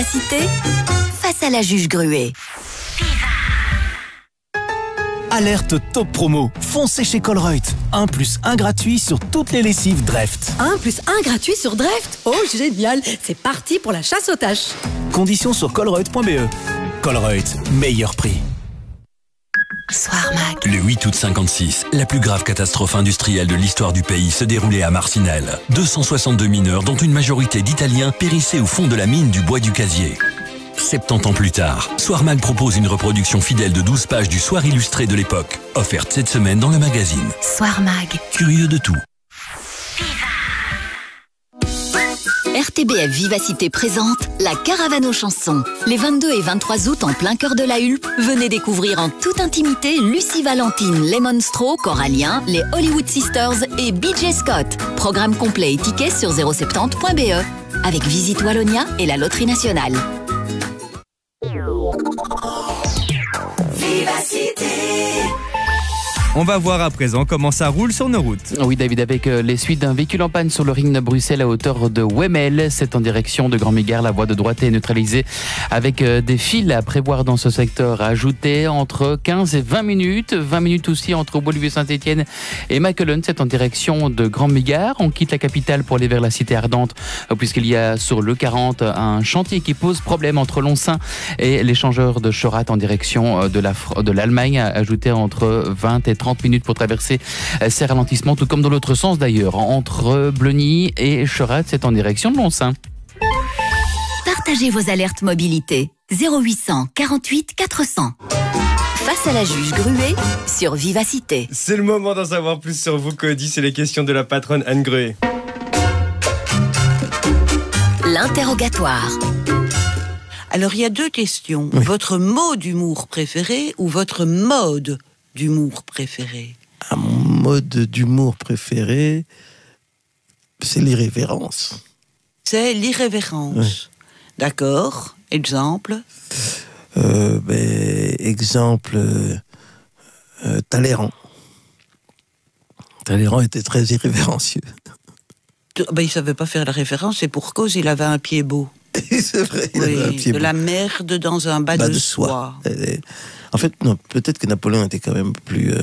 Cité face à la juge Gruet. Alerte top promo. Foncez chez Colruyt. 1+1 gratuit sur toutes les lessives Dreft. 1+1 gratuit sur Dreft. Oh, génial. C'est parti pour la chasse aux taches. Conditions sur colruyt.be. Colruyt, meilleur prix. Soir Mag. Le 8 août 56, la plus grave catastrophe industrielle de l'histoire du pays se déroulait à Marcinelle. 262 mineurs, dont une majorité d'Italiens, périssaient au fond de la mine du bois du Casier. 70 ans plus tard, Soir Mag propose une reproduction fidèle de 12 pages du Soir illustré de l'époque, offerte cette semaine dans le magazine. Soir Mag. Curieux de tout. RTBF Vivacité présente la Caravane aux chansons. Les 22 et 23 août, en plein cœur de la Hulpe, venez découvrir en toute intimité Lucie Valentine, Les Monstros, Corallien, les Hollywood Sisters et BJ Scott. Programme complet et tickets sur 070.be avec Visite Wallonia et la Loterie Nationale. Vivacité. On va voir à présent comment ça roule sur nos routes. Oui, David, avec les suites d'un véhicule en panne sur le ring de Bruxelles à hauteur de Wemmel. C'est en direction de Grand-Mégare. La voie de droite est neutralisée avec des fils à prévoir dans ce secteur. Ajouter entre 15 et 20 minutes. 20 minutes aussi entre Beaulieu-Saint-Étienne et Maquelone. C'est en direction de Grand-Mégare. On quitte la capitale pour aller vers la cité ardente puisqu'il y a sur le 40 un chantier qui pose problème entre Lonsin et l'échangeur de Chorat en direction de l'Allemagne. Ajouter entre 20 et 30 minutes pour traverser ces ralentissements, tout comme dans l'autre sens d'ailleurs. Entre Bleuny et Chorat, c'est en direction de Lonsin. Partagez vos alertes mobilité. 0800 48 400. Face à la juge Gruet sur Vivacité. C'est le moment d'en savoir plus sur vous, Cody. C'est les questions de la patronne Anne Gruet. L'interrogatoire. Alors, il y a deux questions. Oui. Votre mot d'humour préféré ou votre mode d'humour préféré? Mon mode d'humour préféré, c'est l'irrévérence. C'est l'irrévérence. Oui. D'accord. Exemple? Exemple, Talleyrand. Talleyrand était très irrévérencieux. Il ne savait pas faire la référence, et pour cause, il avait un pied beau. C'est vrai, il avait un pied de beau. la merde dans un bas de soie. En fait, non, peut-être que Napoléon était quand même plus...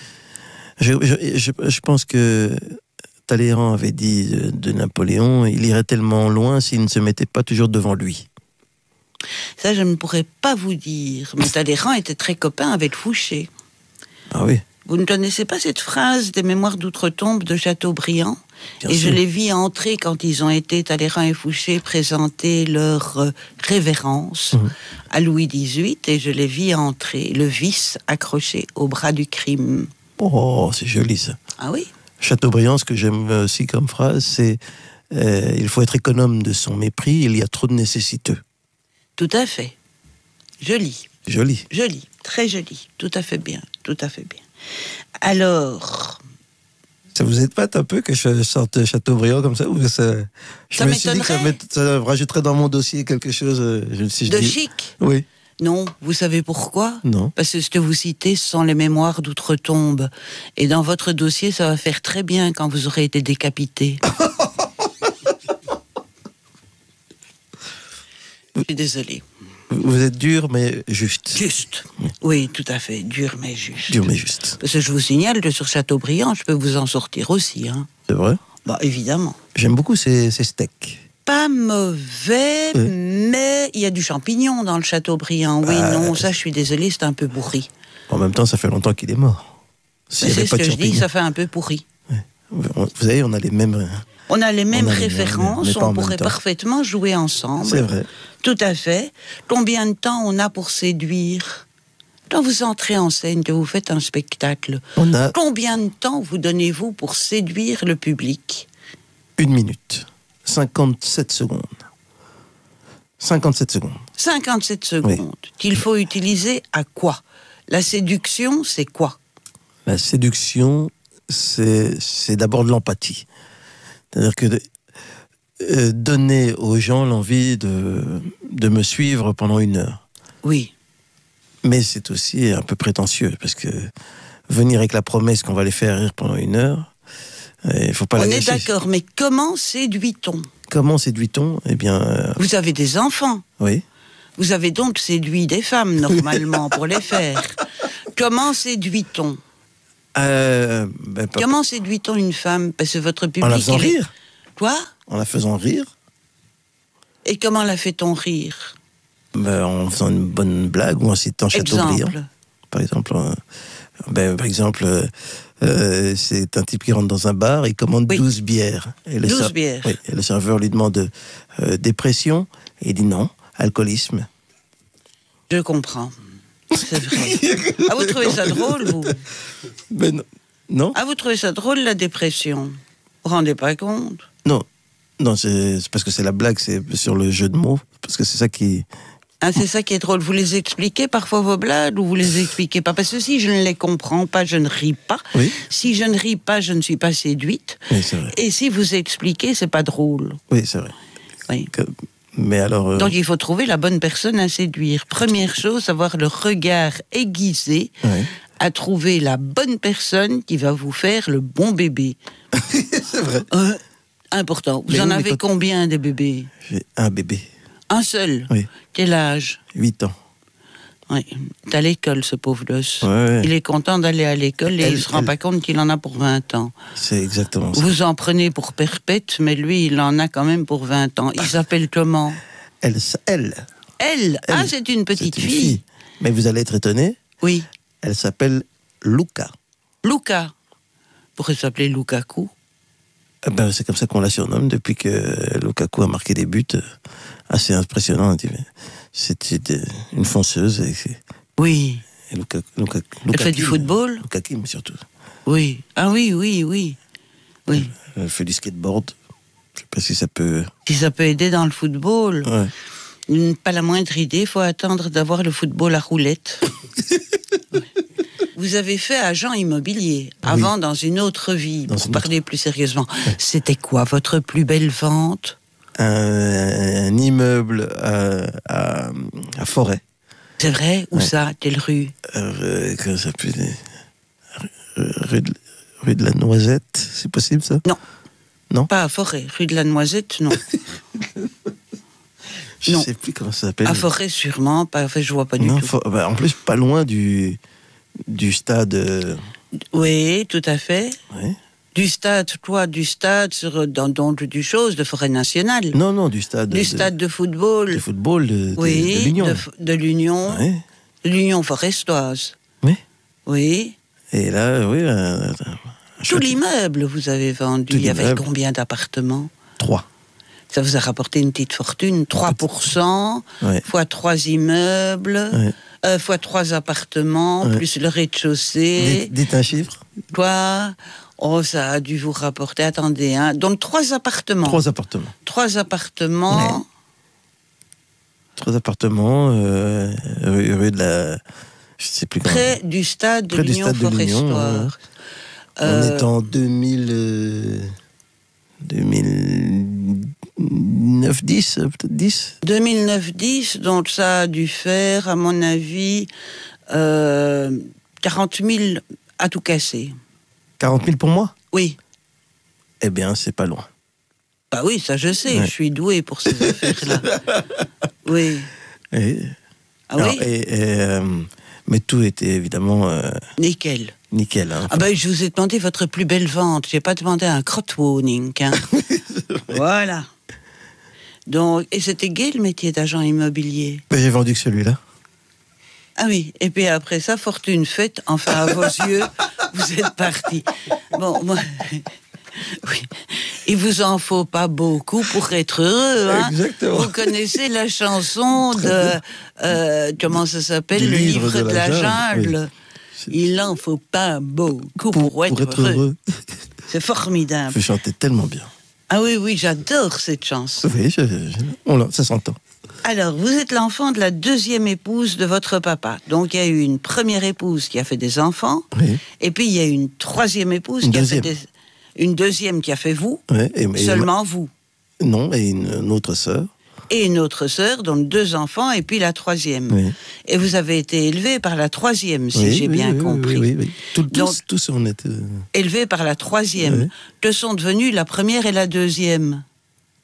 Je pense que Talleyrand avait dit de Napoléon, il irait tellement loin s'il ne se mettait pas toujours devant lui. Ça, je ne pourrais pas vous dire. Mais Talleyrand était très copain avec Fouché. Ah oui. Vous ne connaissez pas cette phrase des Mémoires d'outre-tombe de Chateaubriand? Bien Et sûr. je les vis entrer quand ils ont été, Talleyrand et Fouché, présenter leur révérence à Louis XVIII, et je les vis entrer, le vice accroché au bras du crime. Oh, c'est joli ça. Ah oui? Chateaubriand, ce que j'aime aussi comme phrase, c'est il faut être économe de son mépris, il y a trop de nécessiteux. Tout à fait. Joli. Joli. Joli. Très joli. Tout à fait bien. Tout à fait bien. Alors... Ça vous épate un peu que je sorte Chateaubriand comme ça, ou ça... Je Ça me suis dit que ça rajouterait dans mon dossier quelque chose. De chic? Oui. Non, vous savez pourquoi? Non. Parce que ce que vous citez, ce sont les Mémoires d'outre-tombe. Et dans votre dossier, ça va faire très bien quand vous aurez été décapité. Je suis désolée. Vous êtes dur, mais juste. Juste. Oui, tout à fait. Dur, mais juste. Dur, mais juste. Parce que je vous signale que sur Chateaubriand, je peux vous en sortir aussi. Hein. C'est vrai? Bah, évidemment. J'aime beaucoup ces steaks. Pas mauvais, mais il y a du champignon dans le Chateaubriand. Oui, non, ça, je suis désolée, c'est un peu pourri. En même temps, ça fait longtemps qu'il est mort. C'est ce que je dis, ça fait un peu pourri. Ouais. Vous savez, on a les mêmes... On a les mêmes références, on pourrait parfaitement jouer ensemble. C'est vrai. Tout à fait. Combien de temps on a pour séduire? Quand vous entrez en scène, que vous faites un spectacle, combien de temps vous donnez-vous pour séduire le public? 1 minute. 57 secondes. 57 secondes. 57 secondes. Oui. Qu'il faut utiliser à quoi? La séduction, c'est quoi? La séduction, c'est d'abord de l'empathie. C'est-à-dire que donner aux gens l'envie de me suivre pendant 1 heure. Oui. Mais c'est aussi un peu prétentieux, parce que venir avec la promesse qu'on va les faire rire pendant 1 heure, il ne faut pas la gâcher. On est d'accord, mais comment séduit-on? comment séduit-on? Eh bien... Vous avez des enfants. Oui. Vous avez donc séduit des femmes, normalement, pour les faire. Comment séduit-on? Comment séduit-on une femme? Parce que votre public... En la faisant rire. Quoi? En la faisant rire. Et comment la fait-on rire? En faisant une bonne blague ou en citant Chateaubriand. Par exemple, c'est un type qui rentre dans un bar, il commande 12 bières. Et 12 bières. Oui, et le serveur lui demande dépression, et il dit non, alcoolisme. Je comprends. C'est vrai. Ah, vous trouvez ça drôle, vous? Non. Ah, vous trouvez ça drôle, la dépression? Vous vous rendez pas compte? Non, c'est parce que c'est la blague, c'est sur le jeu de mots, parce que c'est ça qui... Ah, c'est ça qui est drôle. Vous les expliquez parfois vos blagues ou vous les expliquez pas? Parce que si je ne les comprends pas, je ne ris pas. Oui. Si je ne ris pas, je ne suis pas séduite. Oui, c'est vrai. Et si vous expliquez, c'est pas drôle. Oui, c'est vrai. Oui. Mais alors... Donc il faut trouver la bonne personne à séduire. Première chose, avoir le regard aiguisé, à trouver la bonne personne qui va vous faire le bon bébé. C'est vrai. Important. Vous en avez combien des bébés? J'ai un bébé. Un seul? Oui. Quel âge? 8 ans. Oui. Il est à l'école, ce pauvre gosse. Ouais. Il est content d'aller à l'école et il ne se rend pas compte qu'il en a pour 20 ans. C'est exactement ça. Vous en prenez pour perpète, mais lui, il en a quand même pour 20 ans. Il s'appelle comment? Elle. Ah, c'est une petite fille. Mais vous allez être étonné. Oui. Elle s'appelle Luca. Luca. Pourrait s'appeler Lukaku? C'est comme ça qu'on la surnomme depuis que Lukaku a marqué des buts assez impressionnants. C'est une fonceuse. Oui. Et elle fait du football? Lukaku, surtout. Oui. Ah oui. Elle fait du skateboard. Je ne sais pas si ça peut... Si ça peut aider dans le football. Ouais. Pas la moindre idée, il faut attendre d'avoir le football à roulette. Vous avez fait agent immobilier, avant dans une autre vie, pour parler plus sérieusement. C'était quoi votre plus belle vente? Un immeuble à Forêt. C'est vrai? Où ça? Quelle rue? Comment ça s'appelle? Rue de la Noisette, c'est possible ça? Non. Pas à Forêt. Rue de la Noisette, non. Je ne sais plus comment ça s'appelle. À Forêt, sûrement. Je vois pas du tout. En plus, pas loin du stade. Oui, tout à fait. Oui. Du stade du chose, de Forêt Nationale. Non, du stade. Du stade de football. De football de l'Union. De l'Union. Oui. L'Union forestoise. Oui. Oui. Et là, oui. Tout l'immeuble, vous avez vendu. Il y avait combien d'appartements? 3. Ça vous a rapporté une petite fortune. 3%, fois 3 immeubles, fois 3 appartements, plus le rez-de-chaussée. Dites un chiffre. Quoi? Oh, ça a dû vous rapporter, attendez, donc 3 appartements. 3 appartements. 3 appartements. Ouais. 3 appartements, rue de la... Je sais plus comment. Près du stade de l'Union Forestoire. On est en 2009-10, peut-être 10. 2009-10, donc ça a dû faire, à mon avis, 40 000 à tout casser. 40 000 pour moi? Oui. Eh bien, c'est pas loin. Bah oui, ça je sais, je suis doué pour ces affaires-là. Oui. Mais tout était évidemment... Nickel. Hein. Ah ben, je vous ai demandé votre plus belle vente. J'ai pas demandé un crotwoning. Voilà. Donc, et c'était gai le métier d'agent immobilier? J'ai vendu que celui-là. Ah oui. Et puis après ça, fortune faite. Enfin, à vos yeux, vous êtes parti. Bon, moi... Oui. Il vous en faut pas beaucoup pour être heureux, hein. Exactement. Vous connaissez la chanson de comment ça s'appelle, le livre de la jungle. Oui. Il en faut pas beaucoup pour être heureux. C'est formidable. Vous chantez tellement bien. Ah oui, j'adore cette chanson. Oui, ça s'entend. Alors, vous êtes l'enfant de la 2e épouse de votre papa. Donc, il y a eu une première épouse qui a fait des enfants. Oui. Et puis, il y a eu une 3e épouse qui a fait des... Une 2e qui a fait vous, seulement vous. Non, et une autre sœur. Et une autre sœur, donc 2 enfants, et puis la 3e. Oui. Et vous avez été élevé par la 3e, si j'ai bien compris. Oui. Tous on est... Élevé par la 3e. Que sont devenus la 1re et la 2e?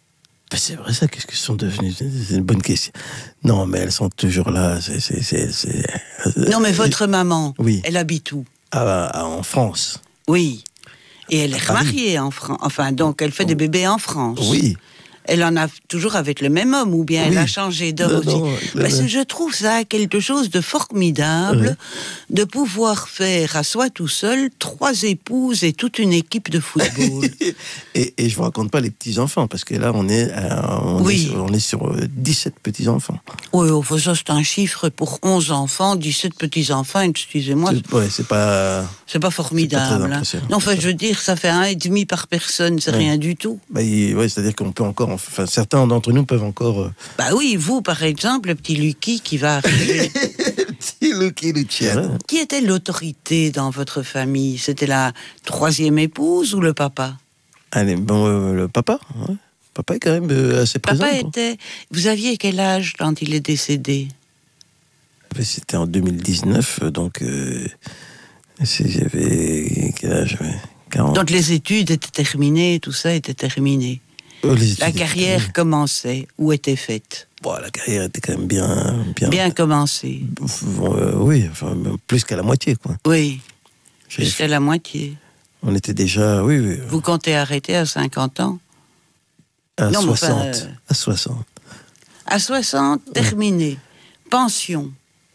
C'est vrai ça, qu'est-ce qu'elles sont devenues? C'est une bonne question. Non, mais elles sont toujours là. Non, mais votre maman, oui. Elle habite où? En France. Oui. Et elle est remariée en France. Enfin, donc elle fait des bébés en France. Oui. Elle en a toujours avec le même homme, ou bien elle a changé d'homme aussi. Je trouve ça quelque chose de formidable, de pouvoir faire à soi tout seul 3 épouses et toute une équipe de football. et je vous raconte pas les petits-enfants, parce que là, on est sur 17 petits-enfants. Oui, ça c'est un chiffre pour 11 enfants, 17 petits-enfants, excusez-moi. C'est pas formidable. Non, enfin, je veux dire, ça fait 1,5 par personne, c'est rien du tout. C'est-à-dire qu'on peut encore... Enfin, certains d'entre nous peuvent encore... Bah oui, vous, par exemple, le petit Lucky qui va arriver. Petit Lucky Luciano. Qui était l'autorité dans votre famille? C'était la 3e épouse ou le papa? Allez, le papa. Ouais. Papa est quand même assez présent. Vous aviez quel âge quand il est décédé? C'était en 2019, donc... j'avais... Quel âge? 40. Donc les études étaient terminées, tout ça était terminé. La carrière commençait ou était faite? La carrière était quand même bien commencée. Oui, enfin, plus qu'à la moitié, quoi. Oui, jusqu'à la moitié. On était déjà, oui. Vous comptez arrêter à 50 ans? À 60. À 60. À 60, terminé. Pension,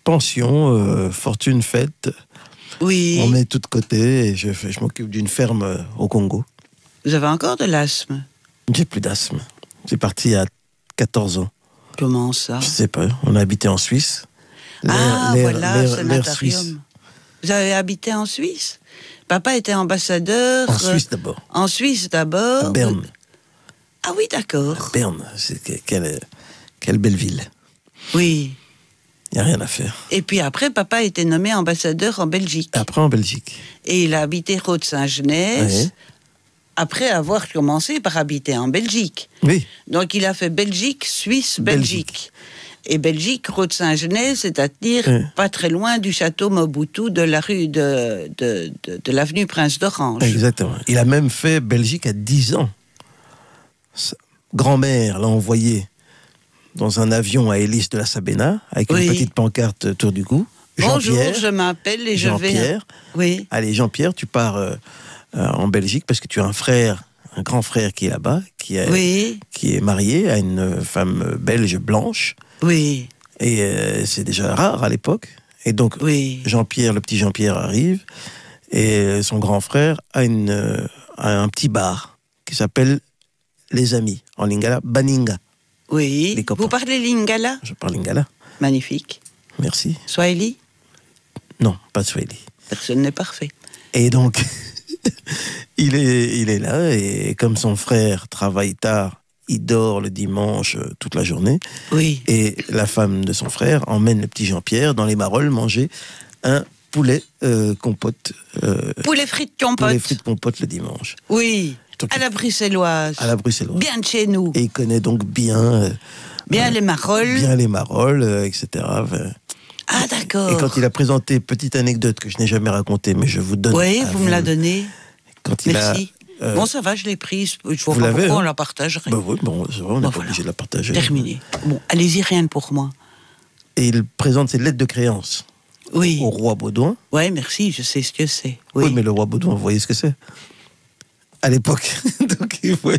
fortune faite. Oui. On met tout de côté et je m'occupe d'une ferme au Congo. Vous avez encore de l'asthme? J'ai plus d'asthme. J'ai parti à 14 ans. Comment ça? Je sais pas. On a habité en Suisse. L'air suisse. Vous avez habité en Suisse? Papa était ambassadeur... En Suisse d'abord. En Suisse d'abord? À Berne. Ah oui, d'accord. Berne, quelle belle ville. Oui. Il n'y a rien à faire. Et puis après, papa était nommé ambassadeur en Belgique. Après en Belgique. Et il a habité Rode-Saint-Genès... Oui. Après avoir commencé par habiter en Belgique. Oui. Donc il a fait Belgique, Suisse, Belgique. Et Belgique, Rode-Saint-Genès, c'est-à-dire pas très loin du château Mobutu de la rue de l'avenue Prince d'Orange. Exactement. Il a même fait Belgique à 10 ans. Sa grand-mère l'a envoyé dans un avion à Hélice de la Sabena, avec une petite pancarte autour du cou. Bonjour, je m'appelle et je vais... Jean-Pierre. Oui. Allez, Jean-Pierre, tu pars... en Belgique, parce que tu as un grand frère qui est là-bas, qui est marié à une femme belge blanche. Oui. Et c'est déjà rare à l'époque. Et donc, Jean-Pierre, le petit Jean-Pierre arrive, et son grand frère a un petit bar qui s'appelle Les Amis, en lingala, Baninga. Oui. Vous parlez lingala? Je parle lingala. Magnifique. Merci. Swahili? Non, pas Swahili. Personne n'est parfait. Et donc... il est là, et comme son frère travaille tard, il dort le dimanche toute la journée. Oui. Et la femme de son frère emmène le petit Jean-Pierre dans les Marolles manger un poulet compote. Poulet frites compote. Poulet frites compote le dimanche. Oui. Donc, à la bruxelloise. À la bruxelloise. Bien de chez nous. Et il connaît donc bien les Marolles. Bien les Marolles, etc. Ah, d'accord. Et quand il a présenté, petite anecdote que je n'ai jamais racontée, mais je vous donne... Oui, vous me la donnez. Merci. Bon, ça va, je l'ai prise. Je vois pas pourquoi on la partagerait. Oui, c'est vrai, on n'est pas obligé de la partager. Terminé. Bon, allez-y, rien pour moi. Et il présente ses lettres de créance au roi Baudouin. Oui, merci, je sais ce que c'est. Oui, mais le roi Baudouin, vous voyez ce que c'est à l'époque. donc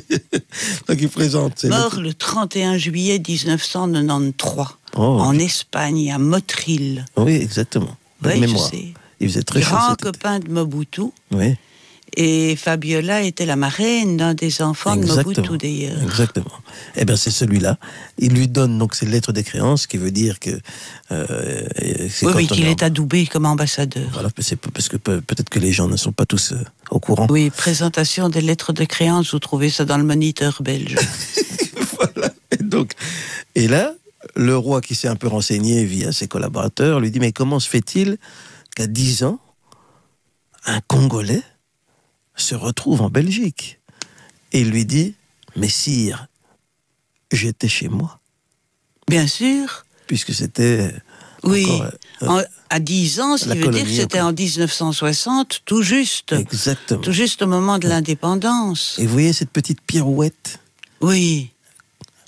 il présente ses mort lettres. Le 31 juillet 1993, en Espagne, à Motril. Oui, exactement. Oui, mémoire. Je sais. Il faisait très chaud. Grand copain de Mobutu. Oui. Et Fabiola était la marraine d'un des enfants de Mobutu, d'ailleurs. Exactement. Eh bien, c'est celui-là. Il lui donne donc ses lettres de créance, qui veut dire que... qu'il est adoubé comme ambassadeur. Voilà, parce que peut-être que les gens ne sont pas tous au courant. Oui, présentation des lettres de créance, vous trouvez ça dans le Moniteur belge. Voilà. Et là, le roi, qui s'est un peu renseigné via ses collaborateurs, lui dit, mais comment se fait-il qu'à 10 ans, un Congolais se retrouve en Belgique? Et il lui dit, mais sire, j'étais chez moi. Bien sûr. Puisque c'était... Oui, à 10 ans, ce qui veut dire que c'était en 1960, tout juste. Exactement. Tout juste au moment de l'indépendance. Et vous voyez cette petite pirouette? Oui.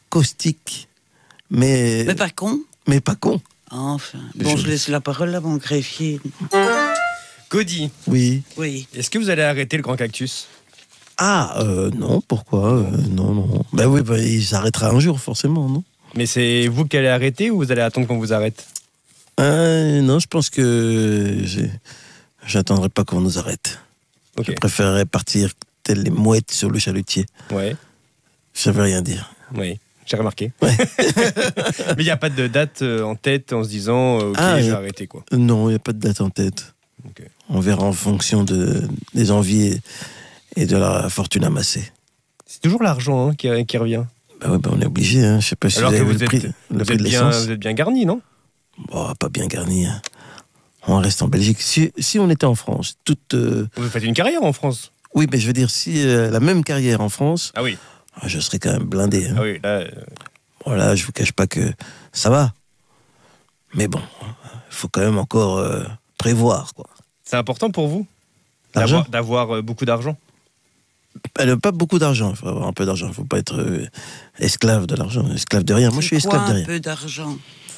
caustique, mais pas con. Mais pas con. Enfin, bon, je laisse la parole à mon greffier. Cody. Oui. Est-ce que vous allez arrêter le Grand Cactus ? Non, pourquoi Non. Ben oui, il s'arrêtera un jour, forcément, non ? Mais c'est vous qui allez arrêter ou vous allez attendre qu'on vous arrête ? Non, je pense que j'attendrai pas qu'on nous arrête. Okay. Je préférerais partir telles les mouettes sur le chalutier. Ouais. Ça veut rien dire. Oui, j'ai remarqué. Ouais. Mais il n'y a pas de date en tête en se disant ok, je vais arrêter quoi. Non, il n'y a pas de date en tête. Okay. On verra en fonction des envies et de la fortune amassée. C'est toujours l'argent qui revient. On est obligé. Hein. Je sais pas si alors vous que avez le prix de l'essence. Vous êtes bien garni, non ? Pas bien garni. Hein. On reste en Belgique. Si on était en France, Vous faites une carrière en France ? Oui, mais je veux dire, si la même carrière en France, je serais quand même blindé. Hein. Ah oui, là... Voilà, je vous cache pas que ça va. Mais bon, il faut quand même encore prévoir, quoi. C'est important pour vous d'avoir beaucoup d'argent ? Pas beaucoup d'argent, il faut avoir un peu d'argent. Il ne faut pas être esclave de l'argent, esclave de rien. Moi, je suis esclave de rien. Un peu d'argent.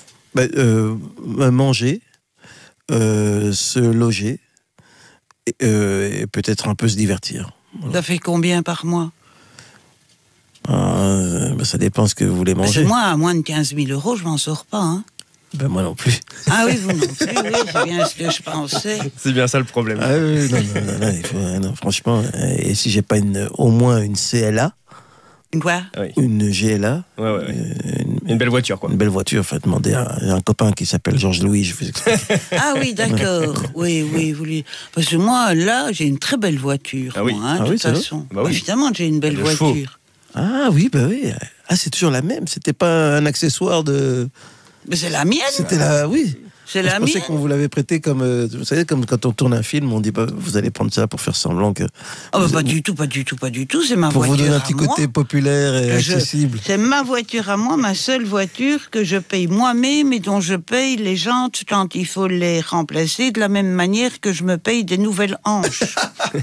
Manger, se loger, et peut-être un peu se divertir. Voilà. Ça fait combien par mois ? Ça dépend ce que vous voulez manger. Parce que moi, à moins de 15 000 €, je m'en sors pas. Hein. Moi non plus. Ah oui, vous non plus, oui, c'est bien ce que je pensais. C'est bien ça le problème. Ah oui, non, franchement, et si j'ai pas au moins une CLA, une quoi ? Une GLA, une belle voiture, quoi. Une belle voiture, demander à un copain qui s'appelle Georges Louis, je vous explique. Ah oui, d'accord. Oui. Parce que moi, là, j'ai une très belle voiture. Ah oui, moi, de toute façon. Évidemment, j'ai une belle voiture. Ah oui, oui. Ah, c'est toujours la même. C'était pas un accessoire de. Mais c'est la mienne. C'était la. Oui. C'est la mienne. Je pensais qu'on vous l'avait prêté comme. Vous savez, comme quand on tourne un film, on dit pas, vous allez prendre ça pour faire semblant que. Pas du tout. C'est ma voiture. Pour vous donner un petit côté populaire et accessible. C'est ma voiture à moi, ma seule voiture que je paye moi-même et dont je paye les jantes quand il faut les remplacer de la même manière que je me paye des nouvelles hanches.